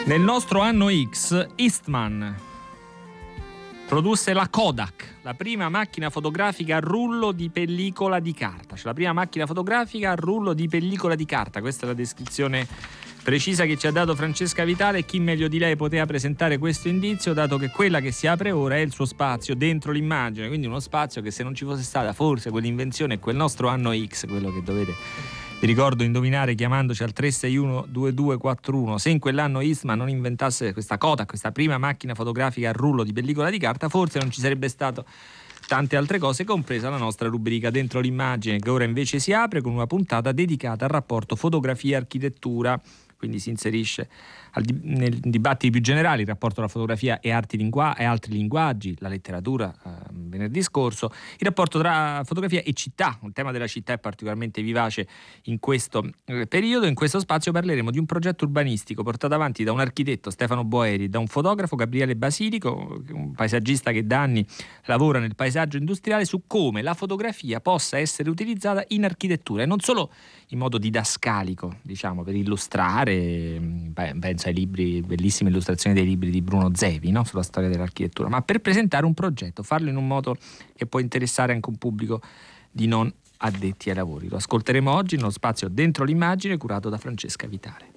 Nel nostro anno X, Eastman produsse la Kodak, la prima macchina fotografica a rullo di pellicola di carta. Cioè la prima macchina fotografica a rullo di pellicola di carta. Questa è la descrizione precisa che ci ha dato Francesca Vitale, e chi meglio di lei poteva presentare questo indizio, dato che quella che si apre ora è il suo spazio dentro l'immagine, quindi uno spazio che, se non ci fosse stata forse quell'invenzione e quel nostro anno X, quello che dovete, vi ricordo, indovinare chiamandoci al 361-2241, se in quell'anno Eastman non inventasse questa Kodak, questa prima macchina fotografica a rullo di pellicola di carta, forse non ci sarebbe stato tante altre cose, compresa la nostra rubrica Dentro l'immagine, che ora invece si apre con una puntata dedicata al rapporto fotografia-architettura. Quindi si inserisce nel dibattito più generale il rapporto tra fotografia e altri linguaggi, la letteratura venerdì scorso, il rapporto tra fotografia e città. Il tema della città è particolarmente vivace in questo periodo. In questo spazio parleremo di un progetto urbanistico portato avanti da un architetto, Stefano Boeri, da un fotografo, Gabriele Basilico, un paesaggista che da anni lavora nel paesaggio industriale, su come la fotografia possa essere utilizzata in architettura, e non solo in modo didascalico, diciamo, per illustrare. Penso ai libri, bellissime illustrazioni dei libri di Bruno Zevi, no? Sulla storia dell'architettura, ma per presentare un progetto, farlo in un modo che può interessare anche un pubblico di non addetti ai lavori. Lo ascolteremo oggi nello spazio Dentro l'immagine, curato da Francesca Vitale.